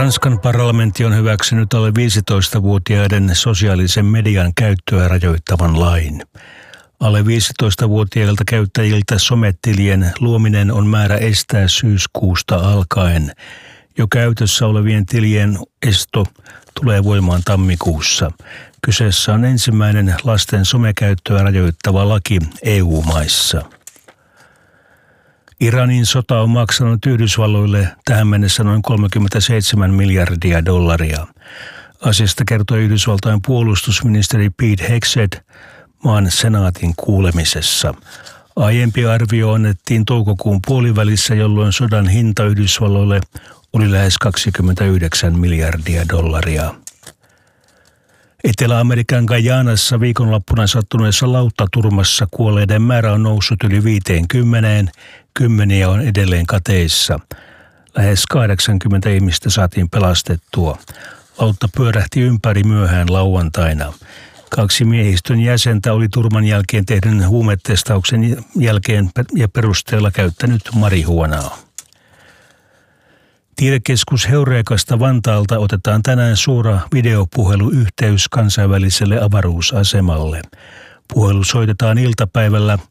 Ranskan parlamentti on hyväksynyt alle 15-vuotiaiden sosiaalisen median käyttöä rajoittavan lain. Alle 15-vuotiailta käyttäjiltä sometilien luominen on määrä estää syyskuusta alkaen. Jo käytössä olevien tilien esto tulee voimaan tammikuussa. Kyseessä on ensimmäinen lasten somekäyttöä rajoittava laki EU-maissa. Iranin sota on maksanut Yhdysvalloille tähän mennessä noin $37 miljardia. Asiasta kertoi Yhdysvaltain puolustusministeri Pete Hegseth maan senaatin kuulemisessa. Aiempi arvio annettiin toukokuun puolivälissä, jolloin sodan hinta Yhdysvalloille oli lähes $29 miljardia. Etelä-Amerikan Guyanassa viikonloppuna sattuneessa lauttaturmassa kuolleiden määrä on noussut yli 50, kymmeniä on edelleen kateissa. Lähes 80 ihmistä saatiin pelastettua. Lautta pyörähti ympäri myöhään lauantaina. 2 miehistön jäsentä oli turman jälkeen tehdyn huumetestauksen jälkeen ja perusteella käyttänyt marihuonaa. Tiedekeskus Heurekasta Vantaalta otetaan tänään suora videopuheluyhteys kansainväliselle avaruusasemalle. Puhelu soitetaan iltapäivällä